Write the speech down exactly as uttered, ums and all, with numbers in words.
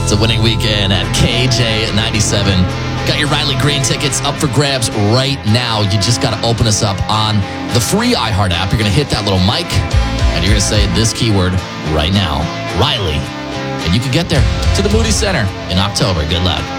It's a winning weekend at K J ninety-seven. Got your Riley Green tickets up for grabs right now. You just got to open us up on the free iHeart app. You're going to hit that little mic, and you're going to say this keyword right now, Riley. And you can get there to the Moody Center in October. Good luck.